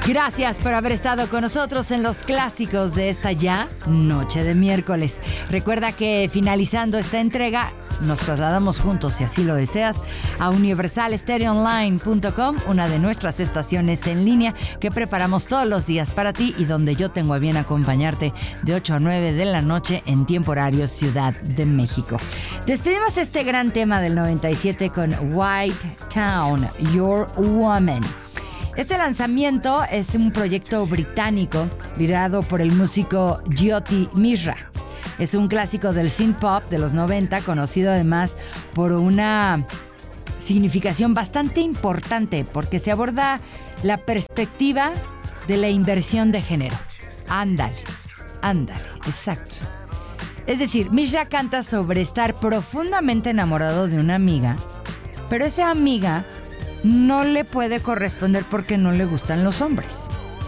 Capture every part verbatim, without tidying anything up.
Gracias por haber estado con nosotros en los clásicos de esta ya noche de miércoles. Recuerda que finalizando esta entrega nos trasladamos juntos, si así lo deseas, a universal stereo online punto com, una de nuestras estaciones en línea que preparamos todos los días para ti y donde yo tengo a bien acompañarte de ocho a nueve de la noche en tiempo horario Ciudad de México. Despedimos este gran tema del noventa y siete con White Town, Your Woman. Este lanzamiento es un proyecto británico liderado por el músico Jyoti Mishra. Es un clásico del synth pop de los noventa, conocido además por una significación bastante importante porque se aborda la perspectiva de la inversión de género. Ándale, ándale, exacto. Es decir, Mishra canta sobre estar profundamente enamorado de una amiga, pero esa amiga no le puede corresponder porque no le gustan los hombres.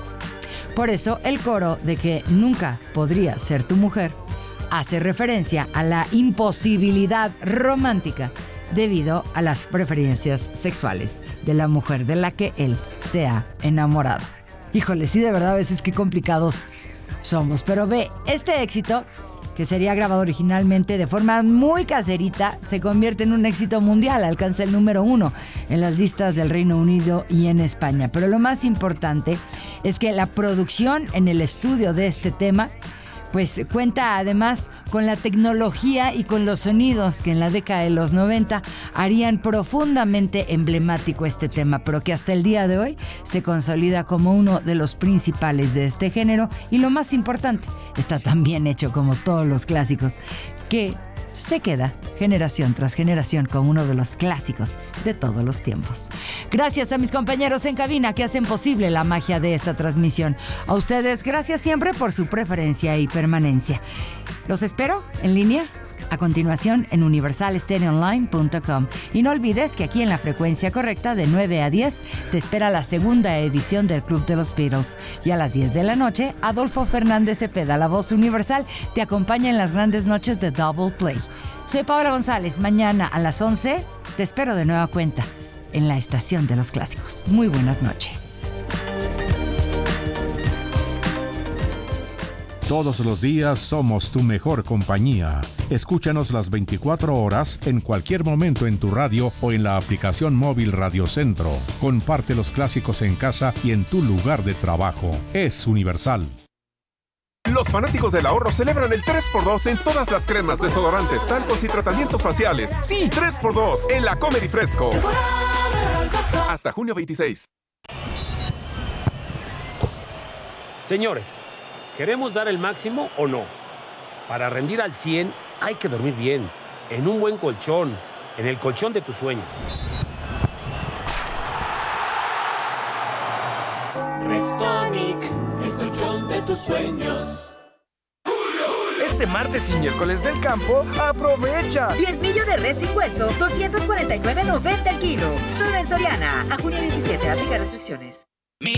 Por eso el coro de que nunca podría ser tu mujer hace referencia a la imposibilidad romántica debido a las preferencias sexuales de la mujer de la que él se ha enamorado. Híjole, sí, de verdad a veces qué complicados somos. Pero ve, este éxito, que sería grabado originalmente de forma muy caserita, se convierte en un éxito mundial, alcanza el número uno en las listas del Reino Unido y en España. Pero lo más importante es que la producción en el estudio de este tema pues cuenta además con la tecnología y con los sonidos que en la década de los noventa harían profundamente emblemático este tema, pero que hasta el día de hoy se consolida como uno de los principales de este género y lo más importante, está tan bien hecho como todos los clásicos que se queda generación tras generación como uno de los clásicos de todos los tiempos. Gracias a mis compañeros en cabina que hacen posible la magia de esta transmisión. A ustedes, gracias siempre por su preferencia y permanencia. Los espero en línea a continuación en universal stereo online punto com. Y no olvides que aquí en la frecuencia correcta de nueve a diez te espera la segunda edición del Club de los Beatles. Y a las diez de la noche, Adolfo Fernández Cepeda, la voz universal, te acompaña en las grandes noches de Double Play. Soy Paola González. Mañana a las once te espero de nueva cuenta en la estación de los clásicos. Muy buenas noches. Todos los días somos tu mejor compañía. Escúchanos las veinticuatro horas en cualquier momento en tu radio o en la aplicación móvil Radio Centro. Comparte los clásicos en casa y en tu lugar de trabajo. Es Universal. Los fanáticos del ahorro celebran el tres por dos en todas las cremas, desodorantes, talcos y tratamientos faciales. Sí, tres por dos en la Comer y Fresco. Hasta junio veintiséis. Señores, ¿queremos dar el máximo o no? Para rendir al cien hay que dormir bien, en un buen colchón, en el colchón de tus sueños. Restonic, el colchón de tus sueños. Este martes y miércoles del campo, aprovecha. Diezmillo de res sin hueso, doscientos cuarenta y nueve noventa el kilo. Solo en Soriana. A junio diecisiete, aplica restricciones.